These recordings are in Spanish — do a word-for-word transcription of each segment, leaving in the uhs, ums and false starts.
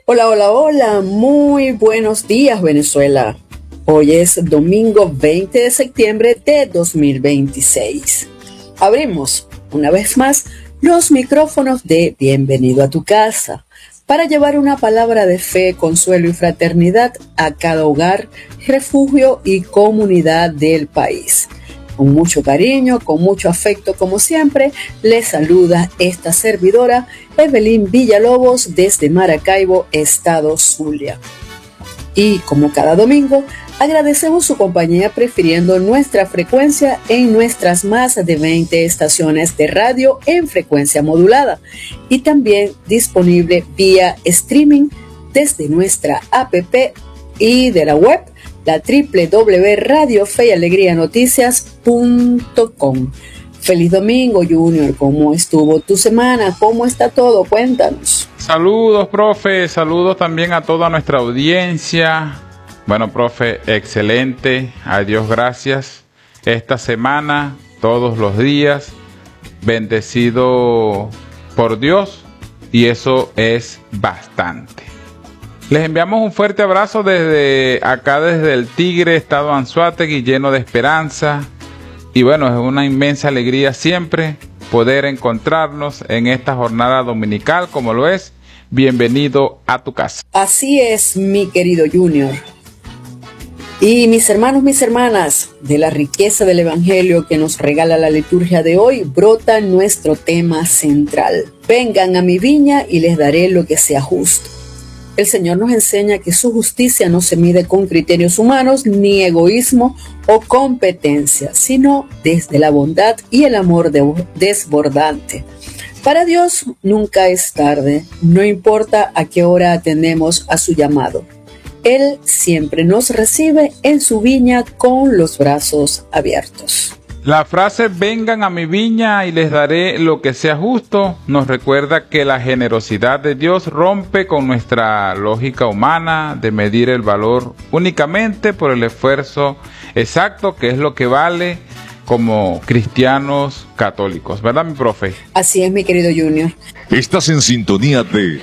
Hola, hola, hola, muy buenos días Venezuela. Hoy es domingo veinte de septiembre de dos mil veintiséis. Abrimos una vez más los micrófonos de Bienvenido a tu casa para llevar una palabra de fe, consuelo y fraternidad a cada hogar, refugio y comunidad del país. Con mucho cariño, con mucho afecto, como siempre, les saluda esta servidora, Evelyn Villalobos, desde Maracaibo, Estado Zulia. Y como cada domingo, agradecemos su compañía prefiriendo nuestra frecuencia en nuestras más de veinte estaciones de radio en frecuencia modulada y también disponible vía streaming desde nuestra app y de la web, la doble u doble u doble u punto radio fe y alegría noticias punto com. Feliz domingo, Junior. ¿Cómo estuvo tu semana? ¿Cómo está todo? Cuéntanos. Saludos, profe. Saludos también a toda nuestra audiencia. Bueno, profe, excelente. A Dios gracias. Esta semana, todos los días, bendecido por Dios, y eso es bastante. Les enviamos un fuerte abrazo desde acá, desde el Tigre, estado Anzoátegui, lleno de esperanza. Y bueno, es una inmensa alegría siempre poder encontrarnos en esta jornada dominical, como lo es Bienvenido a tu casa. Así es, mi querido Junior. Y mis hermanos, mis hermanas, de la riqueza del Evangelio que nos regala la liturgia de hoy, brota nuestro tema central. Vengan a mi viña y les daré lo que sea justo. El Señor nos enseña que su justicia no se mide con criterios humanos, ni egoísmo o competencia, sino desde la bondad y el amor desbordante. Para Dios nunca es tarde, no importa a qué hora atendemos a su llamado. Él siempre nos recibe en su viña con los brazos abiertos. La frase "vengan a mi viña y les daré lo que sea justo" nos recuerda que la generosidad de Dios rompe con nuestra lógica humana de medir el valor únicamente por el esfuerzo exacto, que es lo que vale como cristianos católicos, ¿verdad, mi profe? Así es, mi querido Junior. Estás en sintonía de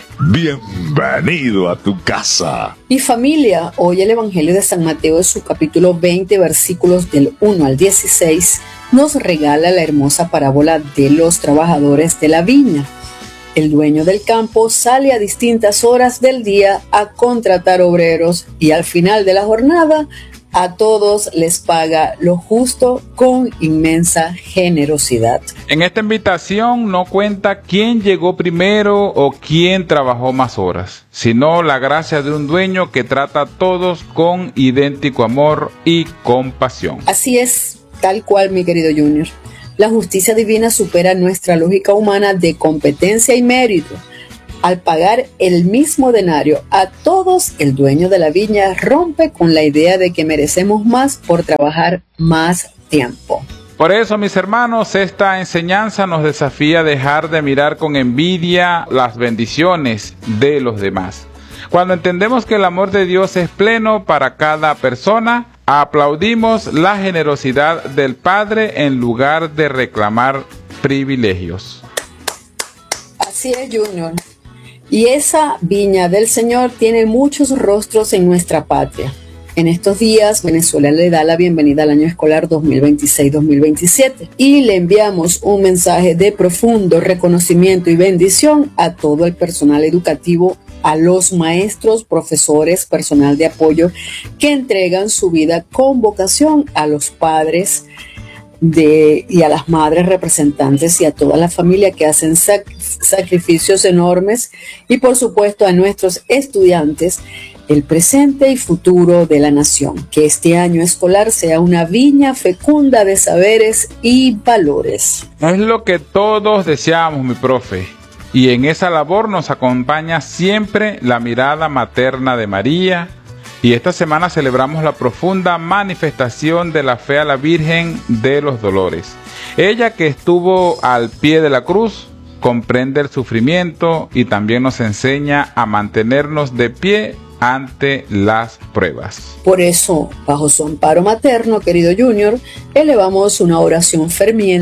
Bienvenido a tu casa. Mi familia, hoy el Evangelio de San Mateo en su capítulo veinte, versículos del uno al dieciséis, nos regala la hermosa parábola de los trabajadores de la viña. El dueño del campo sale a distintas horas del día a contratar obreros y al final de la jornada a todos les paga lo justo con inmensa generosidad. En esta invitación no cuenta quién llegó primero o quién trabajó más horas, sino la gracia de un dueño que trata a todos con idéntico amor y compasión. Así es, tal cual, mi querido Junior. La justicia divina supera nuestra lógica humana de competencia y mérito. Al pagar el mismo denario a todos, el dueño de la viña rompe con la idea de que merecemos más por trabajar más tiempo. Por eso, mis hermanos, esta enseñanza nos desafía a dejar de mirar con envidia las bendiciones de los demás. Cuando entendemos que el amor de Dios es pleno para cada persona, aplaudimos la generosidad del Padre en lugar de reclamar privilegios. Así es, Junior. Y esa viña del Señor tiene muchos rostros en nuestra patria. En estos días, Venezuela le da la bienvenida al año escolar dos mil veintiséis dos mil veintisiete y le enviamos un mensaje de profundo reconocimiento y bendición a todo el personal educativo, a los maestros, profesores, personal de apoyo que entregan su vida con vocación, a los padres de, y a las madres representantes y a toda la familia que hacen sac, sacrificios enormes, y por supuesto a nuestros estudiantes, el presente y futuro de la nación. Que este año escolar sea una viña fecunda de saberes y valores. Es lo que todos deseamos, mi profe. Y en esa labor nos acompaña siempre la mirada materna de María. Y esta semana celebramos la profunda manifestación de la fe a la Virgen de los Dolores. Ella, que estuvo al pie de la cruz, comprende el sufrimiento y también nos enseña a mantenernos de pie ante las pruebas. Por eso, bajo su amparo materno, querido Junior, elevamos una oración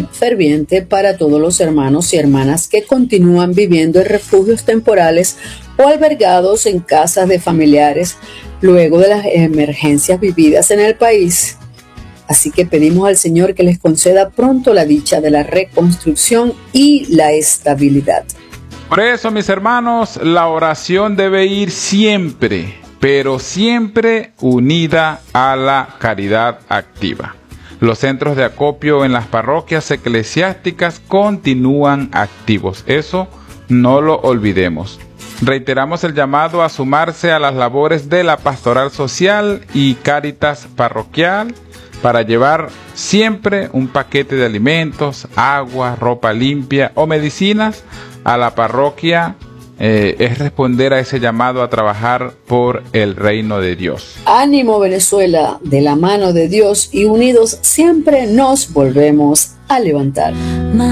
ferviente para todos los hermanos y hermanas que continúan viviendo en refugios temporales o albergados en casas de familiares luego de las emergencias vividas en el país. Así que pedimos al Señor que les conceda pronto la dicha de la reconstrucción y la estabilidad. Por eso, mis hermanos, la oración debe ir siempre, pero siempre unida a la caridad activa. Los centros de acopio en las parroquias eclesiásticas continúan activos. Eso no lo olvidemos. Reiteramos el llamado a sumarse a las labores de la pastoral social y Cáritas parroquial para llevar siempre un paquete de alimentos, agua, ropa limpia o medicinas a la parroquia. Eh, es responder a ese llamado a trabajar por el reino de Dios. Ánimo, Venezuela, de la mano de Dios y unidos siempre nos volvemos a levantar.